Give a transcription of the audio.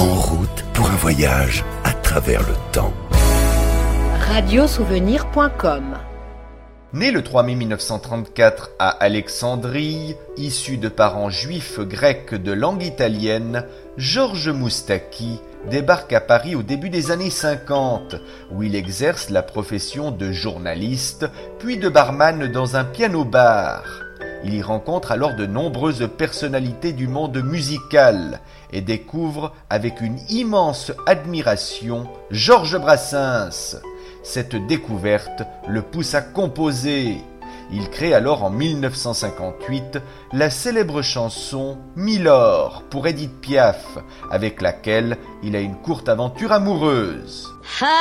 en route pour un voyage à travers le temps. Radiosouvenir.com. Né le 3 mai 1934 à Alexandrie, issu de parents juifs grecs de langue italienne, Georges Moustaki débarque à Paris au début des années 50, où il exerce la profession de journaliste, puis de barman dans un piano-bar. Il y rencontre alors de nombreuses personnalités du monde musical et découvre avec une immense admiration Georges Brassens. Cette découverte le pousse à composer. Il crée alors en 1958 la célèbre chanson « Milord » pour Édith Piaf, avec laquelle il a une courte aventure amoureuse.